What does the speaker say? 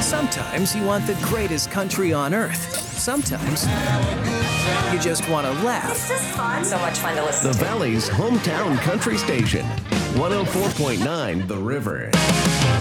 Sometimes you want the greatest country on earth. Sometimes you just want to laugh. It's just fun. So much fun to listen The to. Valley's hometown country station, 104.9 The River.